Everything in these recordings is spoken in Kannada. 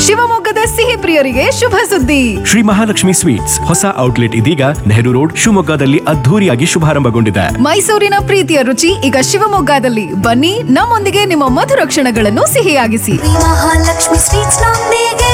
ಶಿವಮೊಗ್ಗದ ಸಿಹಿ ಪ್ರಿಯರಿಗೆ ಶುಭ ಸುದ್ದಿ. ಶ್ರೀ ಮಹಾಲಕ್ಷ್ಮಿ ಸ್ವೀಟ್ಸ್ ಹೊಸ ಔಟ್ಲೆಟ್ ಇದೀಗ ನೆಹರು ರೋಡ್ ಶಿವಮೊಗ್ಗದಲ್ಲಿ ಅದ್ಧೂರಿಯಾಗಿ ಶುಭಾರಂಭಗೊಂಡಿದೆ. ಮೈಸೂರಿನ ಪ್ರೀತಿಯ ರುಚಿ ಈಗ ಶಿವಮೊಗ್ಗದಲ್ಲಿ. ಬನ್ನಿ, ನಮ್ಮೊಂದಿಗೆ ನಿಮ್ಮ ಮಧುರ ಕ್ಷಣಗಳನ್ನು ಸಿಹಿಯಾಗಿಸಿ. ಮಹಾಲಕ್ಷ್ಮಿ ಸ್ವೀಟ್ಸ್ ನೊಂದಿಗೆ.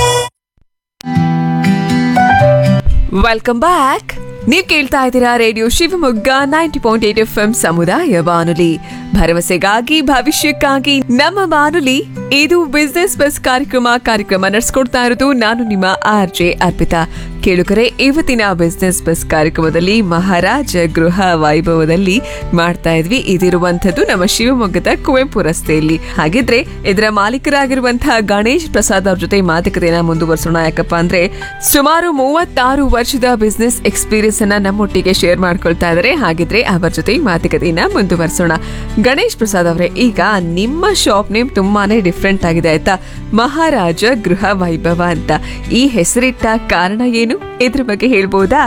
Welcome back. ನೀವು ಕೇಳ್ತಾ ಇದ್ದೀರಾ ರೇಡಿಯೋ ಶಿವಮೊಗ್ಗ 90.8 FM ಸಮುದಾಯ ಬಾನುಲಿ, ಭರವಸೆಗಾಗಿ ಭವಿಷ್ಯಕ್ಕಾಗಿ ನಮ್ಮ ಬಾನುಲಿ. ಇದು ಬಿಸ್ನೆಸ್ ಬಸ್ ಕಾರ್ಯಕ್ರಮ ನಡೆಸ್ಕೊಡ್ತಾ ಇರೋದು ನಾನು ನಿಮ್ಮ RJ ಅರ್ಪಿತಾ. ಕೇಳುಗರೆ, ಇವತ್ತಿನ ಬಿಸ್ನೆಸ್ ಬಸ್ ಕಾರ್ಯಕ್ರಮದಲ್ಲಿ ಮಹಾರಾಜ ಗೃಹ ವೈಭವದಲ್ಲಿ ಮಾಡ್ತಾ ಇದ್ವಿ. ಇದಿರುವಂತದ್ದು ನಮ್ಮ ಶಿವಮೊಗ್ಗದ ಕುವೆಂಪು ರಸ್ತೆಯಲ್ಲಿ. ಹಾಗಿದ್ರೆ ಇದರ ಮಾಲೀಕರಾಗಿರುವಂತಹ ಗಣೇಶ್ ಪ್ರಸಾದ್ ಅವ್ರ ಜೊತೆ ಮಾತುಕತೆಯನ್ನ ಮುಂದುವರಿಸೋಣ. ಯಾಕಪ್ಪ ಅಂದ್ರೆ ಸುಮಾರು 36 ವರ್ಷದ ಬಿಸ್ನೆಸ್ ಎಕ್ಸ್ಪೀರಿಯನ್ಸ್ ಅನ್ನ ನಮ್ಮೊಟ್ಟಿಗೆ ಶೇರ್ ಮಾಡ್ಕೊಳ್ತಾ ಇದ್ದಾರೆ. ಹಾಗಿದ್ರೆ ಅವರ ಜೊತೆ ಮಾತುಕತೆಯನ್ನ ಮುಂದುವರಿಸೋಣ. ಗಣೇಶ್ ಪ್ರಸಾದ್ ಅವರೇ, ಈಗ ನಿಮ್ಮ ಶಾಪ್ ನೇಮ್ ತುಂಬಾನೇ ಡಿಫ್ರೆಂಟ್ ಆಗಿದೆ ಆಯ್ತಾ, ಮಹಾರಾಜ ಗೃಹ ವೈಭವ ಅಂತ. ಈ ಹೆಸರಿಟ್ಟ ಕಾರಣ ಏನು, ಇದ್ರ ಬಗ್ಗೆ ಹೇಳ್ಬೋದಾ?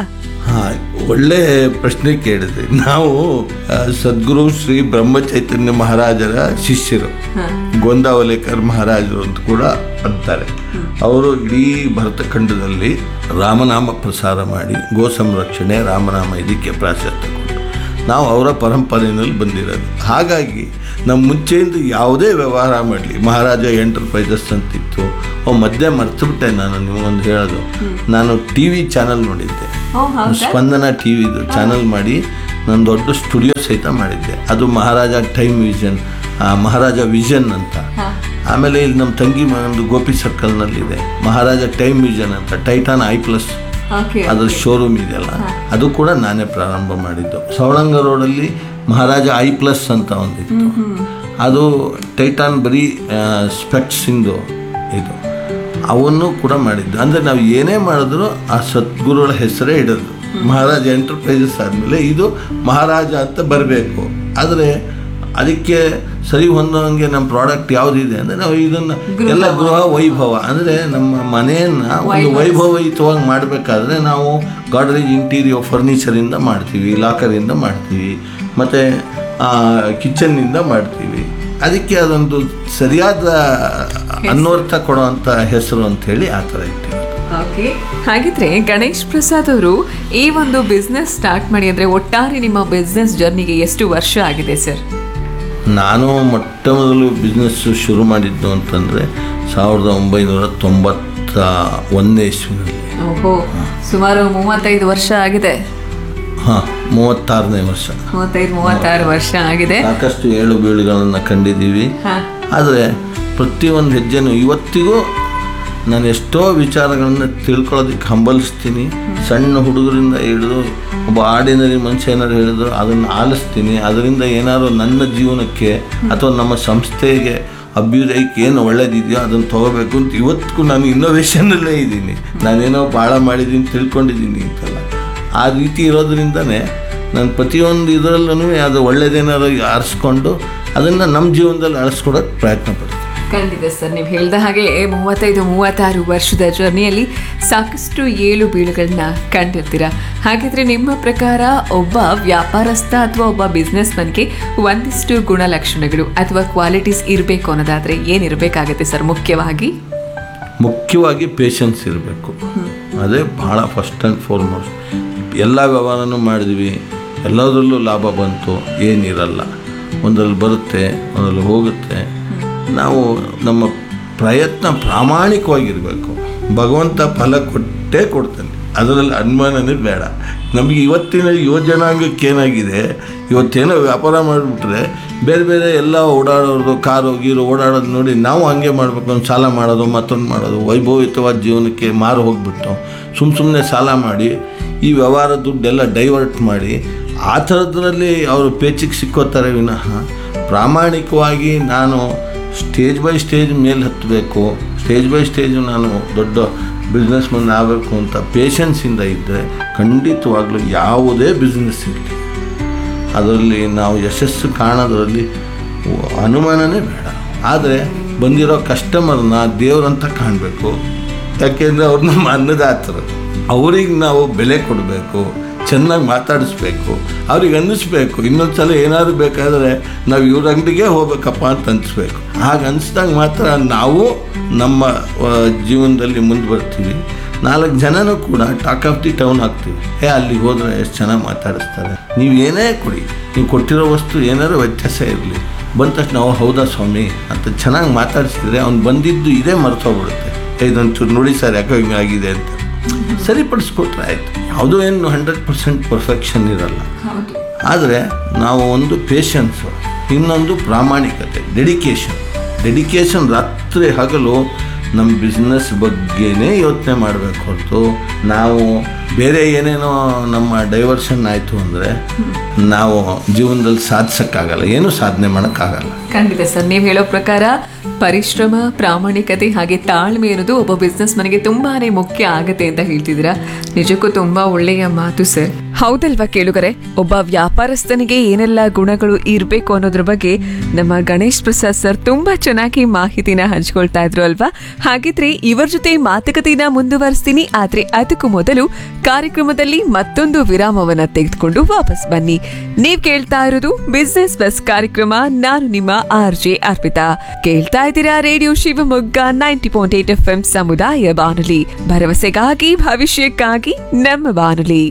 ಒಳ್ಳೆ ಪ್ರಶ್ನೆ ಕೇಳಿದ್ರಿ. ನಾವು ಸದ್ಗುರು ಶ್ರೀ ಬ್ರಹ್ಮಚೈತನ್ಯ ಮಹಾರಾಜರ ಶಿಷ್ಯರು, ಗೋಂದಾವಲೇಕರ್ ಮಹಾರಾಜರು ಅಂತ ಕೂಡ ಅಂತಾರೆ. ಅವರು ಇಡೀ ಭರತಖಂಡದಲ್ಲಿ ರಾಮನಾಮ ಪ್ರಸಾರ ಮಾಡಿ ಗೋ ಸಂರಕ್ಷಣೆ, ರಾಮನಾಮ ಇದಕ್ಕೆ ಪ್ರಾಶಸ್ತ್ಯ ಕೊಟ್ಟು ನಾವು ಅವರ ಪರಂಪರೆಯಲ್ಲಿ ಬಂದಿರೋದು. ಹಾಗಾಗಿ ನಮ್ಮ ಮುಂಚೆಯಿಂದ ಯಾವುದೇ ವ್ಯವಹಾರ ಮಾಡಲಿ, ಮಹಾರಾಜ ಎಂಟರ್ಪ್ರೈಸಸ್ ಅಂತಿತ್ತು. ಮಧ್ಯೆ ಮರ್ತುಬಿಟ್ಟೆ ನಾನು ನಿಮಗೊಂದು ಹೇಳೋದು. ನಾನು TV ಚಾನಲ್ ನೋಡಿದ್ದೆ, ಸ್ಪಂದನ TVದು ಚಾನಲ್ ಮಾಡಿ ನಾನು ದೊಡ್ಡ ಸ್ಟುಡಿಯೋ ಸಹಿತ ಮಾಡಿದ್ದೆ. ಅದು ಮಹಾರಾಜ ಟೈಮ್ ವಿಷನ್, ಮಹಾರಾಜ ವಿಷನ್ ಅಂತ. ಆಮೇಲೆ ಇಲ್ಲಿ ನಮ್ಮ ತಂಗಿ ಒಂದು ಗೋಪಿ ಸರ್ಕಲ್ನಲ್ಲಿದೆ ಮಹಾರಾಜ ಟೈಮ್ ವಿಷನ್ ಅಂತ, ಟೈಟಾನ್ I+ ಅದ್ರ ಶೋರೂಮ್ ಇದೆಯಲ್ಲ, ಅದು ಕೂಡ ನಾನೇ ಪ್ರಾರಂಭ ಮಾಡಿದ್ದು. ಸವಳಂಗ ರೋಡಲ್ಲಿ ಮಹಾರಾಜ I+ ಅಂತ ಒಂದಿತ್ತು, ಅದು ಟೈಟಾನ್ ಬರೀ ಸ್ಪೆಕ್ಟ್ಸಿಂದು ಇದು, ಅವನ್ನು ಕೂಡ ಮಾಡಿದ್ದು. ಅಂದರೆ ನಾವು ಏನೇ ಮಾಡಿದ್ರು ಆ ಸದ್ಗುರುಗಳ ಹೆಸರೇ ಇಡೋದು. ಮಹಾರಾಜ ಎಂಟರ್ಪ್ರೈಸಸ್ ಆದಮೇಲೆ ಇದು ಮಹಾರಾಜ ಅಂತ ಬರಬೇಕು. ಆದರೆ ಅದಕ್ಕೆ ಸರಿ ಹೊಂದೋಂಗೆ ನಮ್ಮ ಪ್ರಾಡಕ್ಟ್ ಯಾವುದಿದೆ ಅಂದರೆ ನಾವು ಇದನ್ನು ಎಲ್ಲ ಗೃಹ ವೈಭವ ಅಂದರೆ ನಮ್ಮ ಮನೆಯನ್ನು ಒಂದು ವೈಭವಯುತವಾಗಿ ಮಾಡಬೇಕಾದ್ರೆ ನಾವು ಗಾಡ್ರೇಜ್ ಇಂಟೀರಿಯರ್ ಫರ್ನಿಚರಿಂದ ಮಾಡ್ತೀವಿ, ಲಾಕರಿಂದ ಮಾಡ್ತೀವಿ, ಮತ್ತು ಕಿಚನ್ನಿಂದ ಮಾಡ್ತೀವಿ. ಅದಕ್ಕೆ ಅದೊಂದು ಸರಿಯಾದ ಅನ್ವರ್ಥ ಕೊಡುವಂಥ ಹೆಸರು ಅಂಥೇಳಿ ಆ ಥರ ಇಟ್ಟಿರೋದು. ಓಕೆ, ಹಾಗಿದ್ರೆ ಗಣೇಶ್ ಪ್ರಸಾದ್ ಅವರು ಈ ಒಂದು ಬಿಸ್ನೆಸ್ ಸ್ಟಾರ್ಟ್ ಮಾಡಿ ಅಂದರೆ ಒಟ್ಟಾರೆ ನಿಮ್ಮ ಬಿಸ್ನೆಸ್ ಜರ್ನಿಗೆ ಎಷ್ಟು ವರ್ಷ ಆಗಿದೆ ಸರ್? ನಾನು ಮೊಟ್ಟ ಮೊದಲು ಬಿಸ್ನೆಸ್ಸು ಶುರು ಮಾಡಿದ್ದು ಅಂತಂದರೆ 1991 ಇಸ್ವಿನಲ್ಲಿ. ಓಹೋ, ಸುಮಾರು 35 ವರ್ಷ ಆಗಿದೆ. 36ನೇ ವರ್ಷ. 36 ವರ್ಷ ಆಗಿದೆ. ಸಾಕಷ್ಟು ಏಳು ಬೀಳುಗಳನ್ನು ಕಂಡಿದ್ದೀವಿ. ಆದರೆ ಪ್ರತಿಯೊಂದು ಹೆಜ್ಜೆನೂ ಇವತ್ತಿಗೂ ನಾನು ಎಷ್ಟೋ ವಿಚಾರಗಳನ್ನು ತಿಳ್ಕೊಳ್ಳೋದಕ್ಕೆ ಹಂಬಲಿಸ್ತೀನಿ. ಸಣ್ಣ ಹುಡುಗರಿಂದ ಹಿಡಿದು ಒಬ್ಬ ಆರ್ಡಿನರಿ ಮನುಷ್ಯ ಏನಾದ್ರು ಹೇಳಿದ್ರು ಅದನ್ನು ಆಲಿಸ್ತೀನಿ. ಅದರಿಂದ ಏನಾದ್ರು ನನ್ನ ಜೀವನಕ್ಕೆ ಅಥವಾ ನಮ್ಮ ಸಂಸ್ಥೆಗೆ ಅಭ್ಯುದಯಕ್ಕೆ ಏನು ಒಳ್ಳೇದಿದೆಯೋ ಅದನ್ನು ತೊಗೋಬೇಕು ಅಂತ ಇವತ್ತಿಗೂ ನಾನು ಇನ್ನೋವೇಷನಲ್ಲೇ ಇದ್ದೀನಿ. ನಾನೇನೋ ಭಾಳ ಮಾಡಿದ್ದೀನಿ, ತಿಳ್ಕೊಂಡಿದ್ದೀನಿ ಅಂತಲ್ಲ. ಆ ರೀತಿ ಇರೋದ್ರಿಂದನೇ ನಾನು ಪ್ರತಿಯೊಂದು ಇದರಲ್ಲೂ ಅದು ಒಳ್ಳೇದೇನಾದ್ರು ಆರಿಸ್ಕೊಂಡು ಅದನ್ನು ನಮ್ಮ ಜೀವನದಲ್ಲಿ ಅಳಿಸ್ಕೊಡೋಕ್ಕೆ ಪ್ರಯತ್ನ ಪಡ್ತೀನಿ. ಖಂಡಿತ ಸರ್, ನೀವು ಹೇಳಿದ ಹಾಗೆ 35-36 ವರ್ಷದ ಜರ್ನಿಯಲ್ಲಿ ಸಾಕಷ್ಟು ಏಳು ಬೀಳುಗಳನ್ನ ಕಂಡಿರ್ತೀರ. ಹಾಗಿದ್ರೆ ನಿಮ್ಮ ಪ್ರಕಾರ ಒಬ್ಬ ವ್ಯಾಪಾರಸ್ಥ ಅಥವಾ ಒಬ್ಬ ಬಿಸ್ನೆಸ್ ಮನ್ಗೆ ಒಂದಿಷ್ಟು ಗುಣಲಕ್ಷಣಗಳು ಅಥವಾ ಕ್ವಾಲಿಟೀಸ್ ಇರಬೇಕು ಅನ್ನೋದಾದರೆ ಏನಿರಬೇಕಾಗತ್ತೆ ಸರ್? ಮುಖ್ಯವಾಗಿ ಪೇಷನ್ಸ್ ಇರಬೇಕು. ಅದೇ ಭಾಳ ಫಸ್ಟ್ ಆ್ಯಂಡ್ ಫಾರ್ಮೋಸ್ಟ್. ಎಲ್ಲ ವ್ಯವಹಾರನೂ ಮಾಡಿದ್ವಿ, ಎಲ್ಲದರಲ್ಲೂ ಲಾಭ ಬಂತು ಏನಿರಲ್ಲ. ಒಂದರಲ್ಲಿ ಬರುತ್ತೆ, ಒಂದರಲ್ಲಿ ಹೋಗುತ್ತೆ. ನಾವು ನಮ್ಮ ಪ್ರಯತ್ನ ಪ್ರಾಮಾಣಿಕವಾಗಿರಬೇಕು. ಭಗವಂತ ಫಲ ಕೊಟ್ಟೇ ಕೊಡ್ತಾನೆ, ಅದರಲ್ಲಿ ಅನುಮಾನನೇ ಬೇಡ. ನಮಗೆ ಇವತ್ತಿನ ಯುವಜನಾಂಗಕ್ಕೆ ಏನಾಗಿದೆ, ಇವತ್ತೇನೋ ವ್ಯಾಪಾರ ಮಾಡಿಬಿಟ್ರೆ ಬೇರೆ ಬೇರೆ ಎಲ್ಲ ಓಡಾಡೋದು, ಕಾರು ಗೀರು ಓಡಾಡೋದು ನೋಡಿ ನಾವು ಹಂಗೆ ಮಾಡಬೇಕು, ಒಂದು ಸಾಲ ಮಾಡೋದು, ಮತ್ತೊಂದು ಮಾಡೋದು, ವೈಭವಿತವಾದ ಜೀವನಕ್ಕೆ ಮಾರು ಹೋಗ್ಬಿಟ್ಟು ಸುಮ್ಮನೆ ಸಾಲ ಮಾಡಿ ಈ ವ್ಯವಹಾರ ದುಡ್ಡೆಲ್ಲ ಡೈವರ್ಟ್ ಮಾಡಿ ಆ ಥರದ್ರಲ್ಲಿ ಅವರು ಪೇಚಿಗೆ ಸಿಕ್ಕೋತಾರೆ ವಿನಃ ಪ್ರಾಮಾಣಿಕವಾಗಿ ನಾನು ಸ್ಟೇಜ್ ಬೈ ಸ್ಟೇಜ್ ಮೇಲೆ ಹತ್ತಬೇಕು, ಸ್ಟೇಜ್ ಬೈ ಸ್ಟೇಜು ನಾನು ದೊಡ್ಡ ಬಿಸ್ನೆಸ್ ಮನ್ ಆಗಬೇಕು ಅಂತ ಪೇಷನ್ಸಿಂದ ಇದ್ದರೆ ಖಂಡಿತವಾಗ್ಲೂ ಯಾವುದೇ ಬಿಸ್ನೆಸ್ ಇರಲಿ ಅದರಲ್ಲಿ ನಾವು ಯಶಸ್ಸು ಕಾಣೋದ್ರಲ್ಲಿ ಅನುಮಾನನೇ ಬೇಡ. ಆದರೆ ಬಂದಿರೋ ಕಸ್ಟಮರ್ನ ದೇವರಂತ ಕಾಣಬೇಕು. ಯಾಕೆಂದರೆ ಅವ್ರು ನಮ್ಮ ಅನ್ನದಾತರು, ಅವ್ರಿಗೆ ನಾವು ಬೆಲೆ ಕೊಡಬೇಕು, ಚೆನ್ನಾಗಿ ಮಾತಾಡಿಸ್ಬೇಕು, ಅವ್ರಿಗೆ ಅನ್ನಿಸ್ಬೇಕು ಇನ್ನೊಂದ್ಸಲ ಏನಾದ್ರು ಬೇಕಾದರೆ ನಾವು ಇವ್ರ ಅಂಗಡಿಗೆ ಹೋಗ್ಬೇಕಪ್ಪ ಅಂತ ಅನಿಸ್ಬೇಕು. ಹಾಗೆ ಅನಿಸ್ದಾಗ ಮಾತ್ರ ನಾವು ನಮ್ಮ ಜೀವನದಲ್ಲಿ ಮುಂದೆ ಬರ್ತೀವಿ. 4 ಜನನೂ ಕೂಡ ಟಾಕ್ ಆಫ್ ದಿ ಟೌನ್ ಆಗ್ತೀವಿ. ಅಲ್ಲಿಗೆ ಹೋದರೆ ಎಷ್ಟು ಚೆನ್ನಾಗಿ ಮಾತಾಡಿಸ್ತಾರೆ. ನೀವು ಏನೇ ಕೊಡಿ, ನೀವು ಕೊಟ್ಟಿರೋ ವಸ್ತು ಏನಾದ್ರು ವ್ಯತ್ಯಾಸ ಇರಲಿ, ಬಂದ ತಕ್ಷಣ ನಾವು ಹೌದಾ ಸ್ವಾಮಿ ಅಂತ ಚೆನ್ನಾಗಿ ಮಾತಾಡಿಸಿದ್ರೆ ಅವ್ನು ಬಂದಿದ್ದು ಇದೇ ಮರ್ತೋಗ್ಬಿಡುತ್ತೆ. ಇದೊಂಚೂರು ನೋಡಿ ಸರ್ ಯಾಕೋ ಹಿಂಗಾಗಿದೆ ಅಂತ ಸರಿಪಡಿಸ್ಕೊಟ್ರೆ ಆಯಿತು. ಯಾವುದೋ ಏನು 100% ಪರ್ಫೆಕ್ಷನ್ ಇರಲ್ಲ. ಆದರೆ ನಾವು ಒಂದು ಪೇಷನ್ಸು, ಇನ್ನೊಂದು ಪ್ರಾಮಾಣಿಕತೆ, ಡೆಡಿಕೇಶನ್ ರಾತ್ರಿ ಹಗಲು ನಮ್ಮ ಬಿಸ್ನೆಸ್ ಬಗ್ಗೆನೇ ಯೋಚನೆ ಮಾಡಬೇಕು ಹೊರತು ನಾವು ಬೇರೆ ಏನೇನೋ ನಮ್ಮ ಡೈವರ್ಷನ್ ಆಯಿತು ಅಂದರೆ ನಾವು ಜೀವನದಲ್ಲಿ ಸಾಧಿಸೋಕ್ಕಾಗಲ್ಲ, ಏನೂ ಸಾಧನೆ ಮಾಡೋಕ್ಕಾಗಲ್ಲ. ಖಂಡಿತ ಸರ್, ನೀವು ಹೇಳೋ ಪ್ರಕಾರ ಪರಿಶ್ರಮ, ಪ್ರಾಮಾಣಿಕತೆ ಹಾಗೆ ತಾಳ್ಮೆ ಅನ್ನೋದು ಒಬ್ಬ ಬಿಸ್ನೆಸ್ ಮನೆಗೆ ತುಂಬಾನೇ ಮುಖ್ಯ ಆಗತ್ತೆ ಅಂತ ಹೇಳ್ತಿದ್ದೀರಾ. ನಿಜಕ್ಕೂ ತುಂಬಾ ಒಳ್ಳೆಯ ಮಾತು ಸರ್. ಹೌದಲ್ವಾ ಕೇಳುಗರೆ, ಒಬ್ಬ ವ್ಯಾಪಾರಸ್ಥನಿಗೆ ಏನೆಲ್ಲ ಗುಣಗಳು ಇರಬೇಕು ಅನ್ನೋದ್ರ ಬಗ್ಗೆ ನಮ್ಮ ಗಣೇಶ್ ಪ್ರಸಾದ್ ಸರ್ ತುಂಬಾ ಚೆನ್ನಾಗಿ ಮಾಹಿತಿನ ಹಂಚ್ಕೊಳ್ತಾ ಇದ್ರು ಅಲ್ವಾ. ಹಾಗಿದ್ರೆ ಇವರ ಜೊತೆ ಮಾತುಕತೆನ ಮುಂದುವರಿಸ್ತೀನಿ. ಆದ್ರೆ ಅದಕ್ಕೂ ಮೊದಲು ಕಾರ್ಯಕ್ರಮದಲ್ಲಿ ಮತ್ತೊಂದು ವಿರಾಮವನ್ನ ತೆಗೆದುಕೊಂಡು ವಾಪಸ್ ಬನ್ನಿ. ನೀವ್ ಕೇಳ್ತಾ ಇರೋದು ಬಿಸ್ನೆಸ್ ಬಸ್ ಕಾರ್ಯಕ್ರಮ. ನಾನು ನಿಮ್ಮ RJ ಅರ್ಪಿತಾ. ಕೇಳ್ತಾ ಇದ್ದೀರಾ ರೇಡಿಯೋ ಶಿವಮೊಗ್ಗ 90.8 FM ಸಮುದಾಯ ಬಾನುಲಿ, ಭರವಸೆಗಾಗಿ ಭವಿಷ್ಯಕ್ಕಾಗಿ ನಮ್ಮ ಬಾನುಲಿ.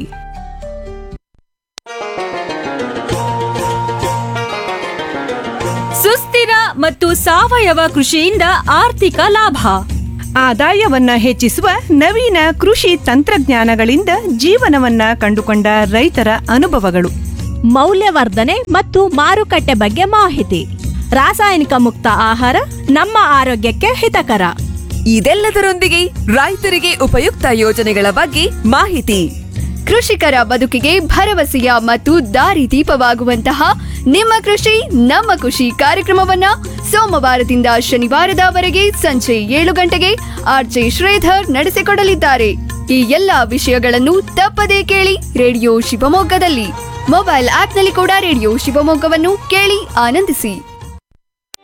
ಸುಸ್ಥಿರ ಮತ್ತು ಸಾವಯವ ಕೃಷಿಯಿಂದ ಆರ್ಥಿಕ ಲಾಭ. ಆದಾಯವನ್ನ ಹೆಚ್ಚಿಸುವ ನವೀನ ಕೃಷಿ ತಂತ್ರಜ್ಞಾನಗಳಿಂದ ಜೀವನವನ್ನ ಕಂಡುಕೊಂಡ ರೈತರ ಅನುಭವಗಳು. ಮೌಲ್ಯವರ್ಧನೆ ಮತ್ತು ಮಾರುಕಟ್ಟೆ ಬಗ್ಗೆ ಮಾಹಿತಿ. ರಾಸಾಯನಿಕ ಮುಕ್ತ ಆಹಾರ ನಮ್ಮ ಆರೋಗ್ಯಕ್ಕೆ ಹಿತಕರ. ಇದೆಲ್ಲದರೊಂದಿಗೆ ರೈತರಿಗೆ ಉಪಯುಕ್ತ ಯೋಜನೆಗಳ ಬಗ್ಗೆ ಮಾಹಿತಿ. ಕೃಷಿಕರ ಬದುಕಿಗೆ ಭರವಸೆಯ ಮತ್ತು ದಾರಿದೀಪವಾಗುವಂತಹ ನಿಮ್ಮ ಕೃಷಿ ನಮ್ಮ ಖುಷಿ ಕಾರ್ಯಕ್ರಮವನ್ನ ಸೋಮವಾರದಿಂದ ಶನಿವಾರದವರೆಗೆ ಸಂಜೆ 7 ಗಂಟೆಗೆ RJ ಶ್ರೀಧರ್ ನಡೆಸಿಕೊಡಲಿದ್ದಾರೆ. ಈ ಎಲ್ಲಾ ವಿಷಯಗಳನ್ನು ತಪ್ಪದೇ ಕೇಳಿ ರೇಡಿಯೋ ಶಿವಮೊಗ್ಗದಲ್ಲಿ. ಮೊಬೈಲ್ ಆಪ್ನಲ್ಲಿ ಕೂಡ ರೇಡಿಯೋ ಶಿವಮೊಗ್ಗವನ್ನು ಕೇಳಿ ಆನಂದಿಸಿ.